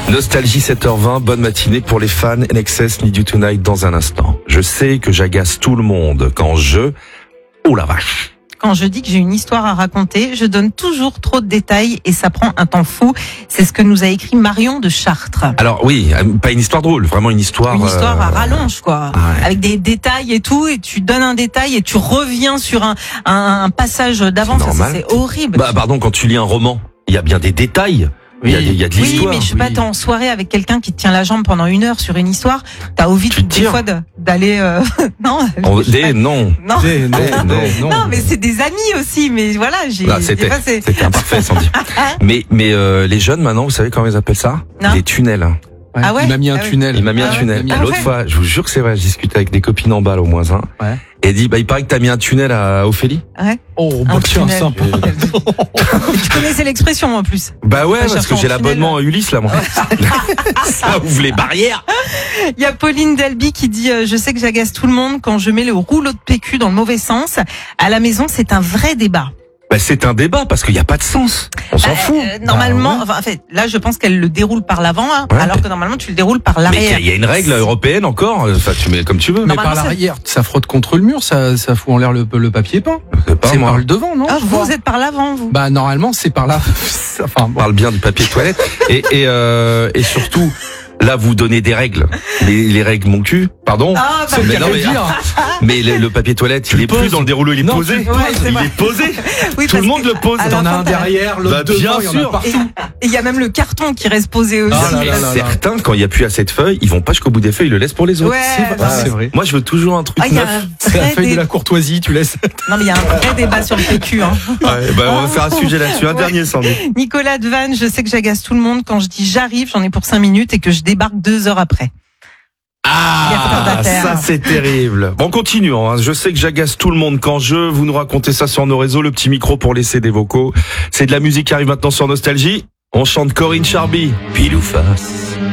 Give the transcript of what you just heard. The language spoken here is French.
Nostalgie 7h20, bonne matinée pour les fans. NXS Need You Tonight dans un instant. Je sais que j'agace tout le monde quand oh la vache. Quand je dis que j'ai une histoire à raconter, je donne toujours trop de détails et ça prend un temps fou. C'est ce que nous a écrit Marion de Chartres. Alors oui, pas une histoire drôle, vraiment une histoire... Une histoire à rallonge, quoi. Ouais. Avec des détails et tout, et tu donnes un détail et tu reviens sur un passage d'avant. Ça, c'est horrible. Bah pardon, quand tu lis un roman, il y a bien des détails. Oui. Il y a de l'histoire. Oui, mais je sais pas, t'es en soirée avec quelqu'un qui te tient la jambe pendant 1 heure sur une histoire, t'as envie des fois d'aller... non, non. Non, mais c'est des amis aussi, mais voilà, c'était imparfait, sans dire. mais les jeunes maintenant, vous savez comment ils appellent ça? Non. Des tunnels. Ouais. Ah ouais? Il m'a mis un tunnel. Il m'a mis un tunnel. Ouais. L'autre fois, je vous jure que c'est vrai, je discutais avec des copines en balle au moins un. Ouais. Et dit, il paraît que t'as mis un tunnel à Ophélie. Ouais. Oh, Un tiens, tunnel. sympa. Tu connaissais l'expression en plus. Bah ouais, Pas parce chercher que en j'ai tunnel. l'abonnement à Ulysse, là, moi. Ça ouvre les barrières. Il y a Pauline Delby qui dit je sais que j'agace tout le monde quand je mets le rouleau de PQ dans le mauvais sens. À la maison, c'est un vrai débat. Bah, c'est un débat parce qu'il n'y a pas de sens. On s'en fout. Normalement, Bah, ouais. enfin, en fait, là, je pense qu'elle le déroule par l'avant, hein, Ouais. alors que normalement, tu le déroules par Mais l'arrière. il y a une règle européenne encore. Enfin, tu mets comme tu veux. Mais Normalement, par l'arrière, ça frotte contre le mur, ça fout en l'air le papier peint. C'est pas C'est moi. par le devant, non? Ah, je crois. vous êtes par l'avant, vous. Bah, normalement, c'est par là. Enfin, On bon. parle bien du papier de toilette. Et surtout, là, vous donnez des règles. Les règles, mon cul. Pardon. Ah, bah, mais non, mais le papier toilette, il est plus dans le déroulement, il est Non, posé. tu le poses, c'est Il vrai. est posé. Oui, Tout le parce monde que le pose. à la T'en as fin, un derrière, l'autre Bah, devant, bien il y en a sûr. partout. Et il y a même le carton qui reste posé aussi. Ah là là là. Certains, quand il n'y a plus assez de feuilles, ils vont pas jusqu'au bout des feuilles, ils le laissent pour les autres. Ouais, C'est vrai. Moi, je veux toujours un truc Ah, il y a neuf. un C'est la vrai feuille de la courtoisie, tu laisses. Non, mais il y a un vrai débat sur le PQ, hein. Ouais, bah, on va faire un sujet là-dessus. Un Ouais. dernier, Sandy. Nicolas Devanne, je sais que j'agace tout le monde quand je dis j'arrive, j'en ai pour 5 minutes et que je débarque 2 heures après. Il y a Ah, retardataire. ça c'est terrible. Bon, continuons. Hein. Je sais que j'agace tout le monde quand vous nous racontez ça sur nos réseaux, le petit micro pour laisser des vocaux. C'est de la musique qui arrive maintenant sur Nostalgie. On chante Corinne Charby, pile ou face.